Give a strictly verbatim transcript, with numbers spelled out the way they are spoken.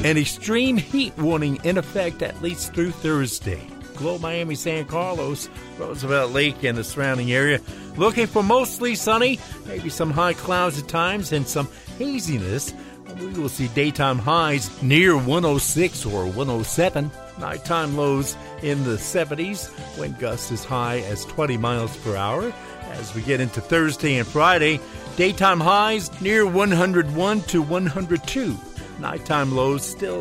An extreme heat warning in effect at least through Thursday. Glow Miami, San Carlos, Roosevelt Lake, and the surrounding area. Looking for mostly sunny, maybe some high clouds at times, and some haziness. We will see daytime highs near one oh six or one oh seven. Nighttime lows in the seventies. Wind gusts as high as twenty miles per hour. As we get into Thursday and Friday, daytime highs near one hundred one to one hundred two. Nighttime lows still